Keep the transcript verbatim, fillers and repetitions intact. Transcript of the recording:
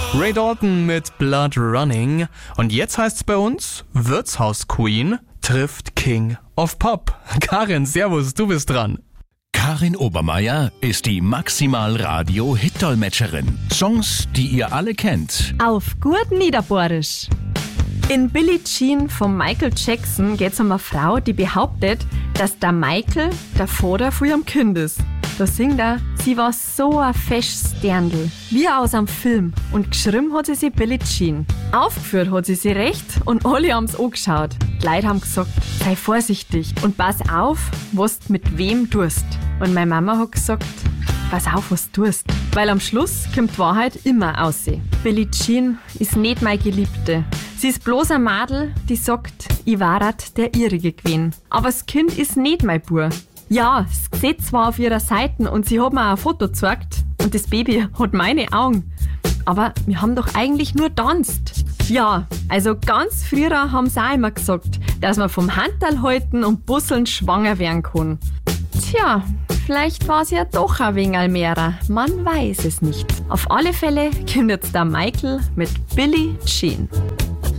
Ray Dalton mit Blood Running. Und jetzt heißt's bei uns, Wirtshaus Queen trifft King of Pop. Karin, servus, du bist dran. Karin Obermeier ist die Maximal-Radio-Hit-Dolmetscherin. Songs, die ihr alle kennt. Auf gut Niederbohrisch. In Billie Jean von Michael Jackson geht es um eine Frau, die behauptet, dass der Michael der Vater von ihrem Kind ist. Da singt er, sie war so ein festes Dirndl, wie aus einem Film. Und geschrieben hat sie sich Billie Jean. Aufgeführt hat sie sie recht und alle haben es angeschaut. Die Leute haben gesagt, sei vorsichtig und pass auf, was du mit wem tust. Und meine Mama hat gesagt, pass auf, was du tust. Weil am Schluss kommt die Wahrheit immer raus. Billie Jean ist nicht meine Geliebte. Sie ist bloß ein Madel, die sagt, ich war halt der ihrige gewesen. Aber das Kind ist nicht mein Bub. Ja, es sieht zwar auf ihrer Seite und sie hat mir auch ein Foto gezeigt und das Baby hat meine Augen. Aber wir haben doch eigentlich nur tanzt. Ja, also ganz früher haben sie auch immer gesagt, dass man vom Handteil halten und busseln schwanger werden kann. Tja, vielleicht war es ja doch ein wenig mehr. Man weiß es nicht. Auf alle Fälle kommt jetzt der Michael mit Billie Jean.